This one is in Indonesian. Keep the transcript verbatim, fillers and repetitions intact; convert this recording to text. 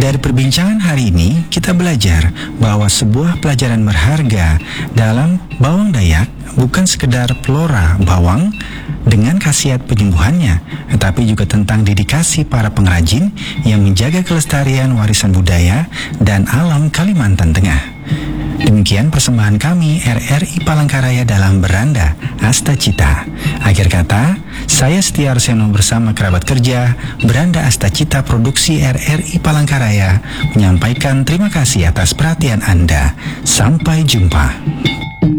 Dari perbincangan hari ini, kita belajar bahwa sebuah pelajaran berharga dalam bawang Dayak bukan sekedar flora bawang dengan khasiat penyembuhannya, tetapi juga tentang dedikasi para pengrajin yang menjaga kelestarian warisan budaya dan alam Kalimantan Tengah. Demikian persembahan kami R R I Palangkaraya dalam Beranda Asta Cita. Akhir kata, saya Setia Arseno bersama kerabat kerja Beranda Asta Cita Produksi R R I Palangkaraya menyampaikan terima kasih atas perhatian Anda. Sampai jumpa.